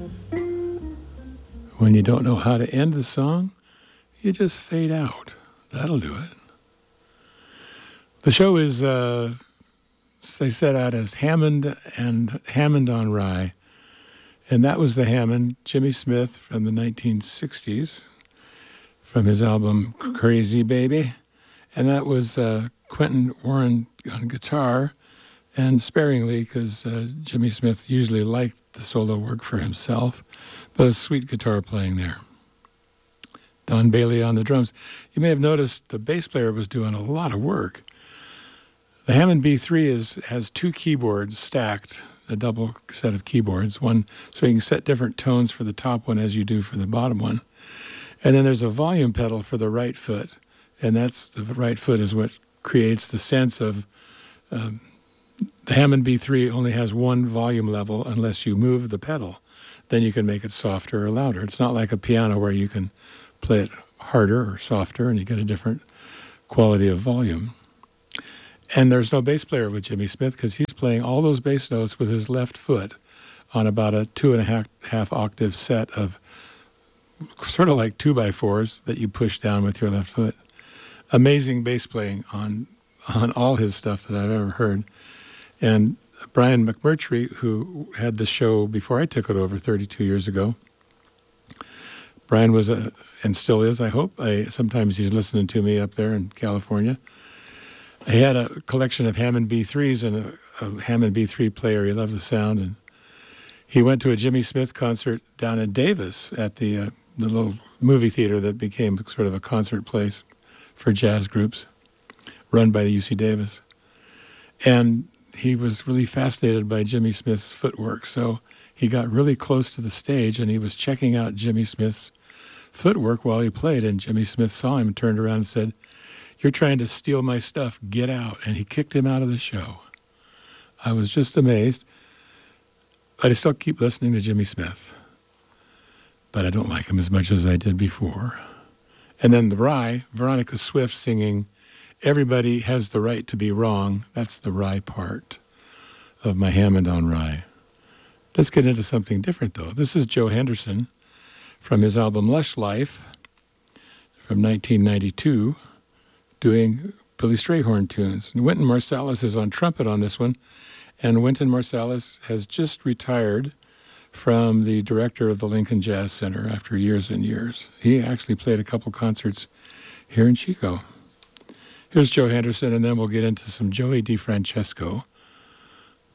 When you don't know how to end the song, you just fade out. That'll do it. The show is, they set out as Hammond on Rye. And that was the Hammond, Jimmy Smith from the 1960s, from his album Crazy Baby. And that was Quentin Warren on guitar, and sparingly, because Jimmy Smith usually liked the solo work for himself, but a sweet guitar playing there. Don Bailey on the drums. You may have noticed the bass player was doing a lot of work. The Hammond B3 has two keyboards stacked, a double set of keyboards, one so you can set different tones for the top one as you do for the bottom one. And then there's a volume pedal for the right foot, and the right foot is what creates the sense of the Hammond B3 only has one volume level unless you move the pedal. Then you can make it softer or louder. It's not like a piano where you can play it harder or softer and you get a different quality of volume. And there's no bass player with Jimmy Smith because he's playing all those bass notes with his left foot on about a 2.5 octave set of sort of like 2x4s that you push down with your left foot. Amazing bass playing on all his stuff that I've ever heard. And Brian McMurtry, who had the show before I took it over 32 years ago, Brian was and still is, I hope. Sometimes he's listening to me up there in California. He had a collection of Hammond B3s and a Hammond B3 player. He loved the sound. And he went to a Jimmy Smith concert down in Davis at the little movie theater that became sort of a concert place for jazz groups run by the UC Davis. And he was really fascinated by Jimmy Smith's footwork. So he got really close to the stage and he was checking out Jimmy Smith's footwork while he played. And Jimmy Smith saw him and turned around and said, "You're trying to steal my stuff. Get out." And he kicked him out of the show. I was just amazed. I still keep listening to Jimmy Smith, but I don't like him as much as I did before. And then the Rye, Veronica Swift singing "Everybody Has the Right to Be Wrong." That's the Rye part of my Hammond on Rye. Let's get into something different, though. This is Joe Henderson from his album Lush Life from 1992, doing Billy Strayhorn tunes. And Wynton Marsalis is on trumpet on this one, and Wynton Marsalis has just retired from the director of the Lincoln Jazz Center after years and years. He actually played a couple concerts here in Chico. Here's Joe Henderson, and then we'll get into some Joey DeFrancesco